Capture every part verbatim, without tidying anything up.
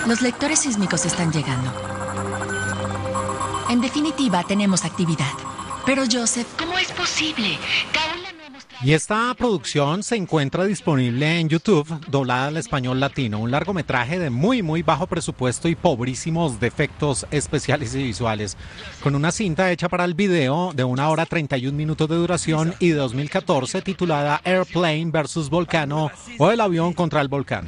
Los lectores sísmicos están llegando. En definitiva, tenemos actividad. Pero, Joseph, ¿cómo es posible? Carola no ha mostrado... Y esta producción se encuentra disponible en YouTube, doblada al español latino. Un largometraje de muy, muy bajo presupuesto y pobrísimos defectos especiales y visuales. Con una cinta hecha para el video de una hora treinta y un minutos de duración y de dos mil catorce titulada Airplane versus Volcano o El avión contra el volcán.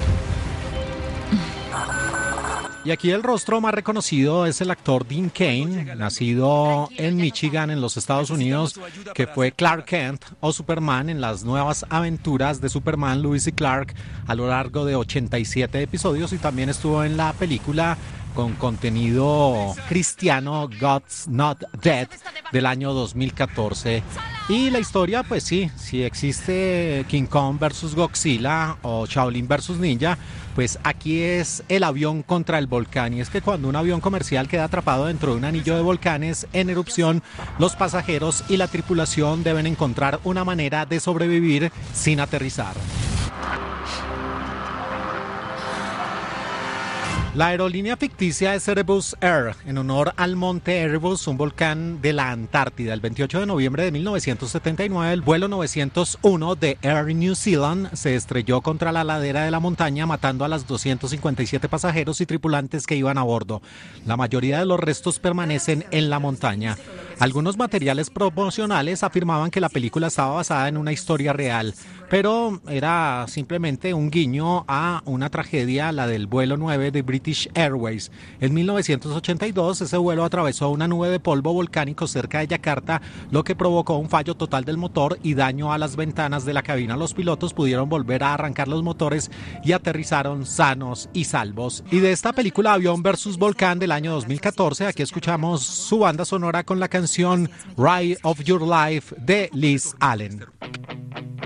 Y aquí el rostro más reconocido es el actor Dean Cain, nacido en Michigan, en los Estados Unidos, que fue Clark Kent o Superman en las nuevas aventuras de Superman, Lois y Clark, a lo largo de ochenta y siete episodios, y también estuvo en la película con contenido cristiano God's Not Dead del año dos mil catorce. Y la historia, pues sí, si existe King Kong versus Godzilla o Shaolin versus Ninja, pues aquí es el avión contra el volcán. Y es que cuando un avión comercial queda atrapado dentro de un anillo de volcanes en erupción, los pasajeros y la tripulación deben encontrar una manera de sobrevivir sin aterrizar. La aerolínea ficticia es Erebus Air, en honor al monte Erebus, un volcán de la Antártida. El veintiocho de noviembre de mil novecientos setenta y nueve, el vuelo novecientos uno de Air New Zealand se estrelló contra la ladera de la montaña, matando a los doscientos cincuenta y siete pasajeros y tripulantes que iban a bordo. La mayoría de los restos permanecen en la montaña. Algunos materiales promocionales afirmaban que la película estaba basada en una historia real, pero era simplemente un guiño a una tragedia, la del vuelo nueve de British Airways. En mil novecientos ochenta y dos, ese vuelo atravesó una nube de polvo volcánico cerca de Yakarta, lo que provocó un fallo total del motor y daño a las ventanas de la cabina. Los pilotos pudieron volver a arrancar los motores y aterrizaron sanos y salvos. Y de esta película Avión versus Volcán del año dos mil catorce, aquí escuchamos su banda sonora con la canción Ride of Your Life de Liz Allen.